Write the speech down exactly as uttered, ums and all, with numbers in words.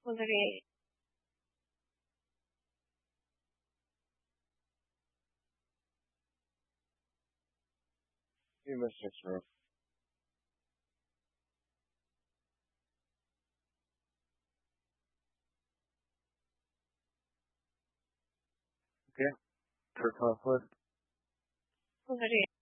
Great. You missed six row. Okay. For conflict. Great.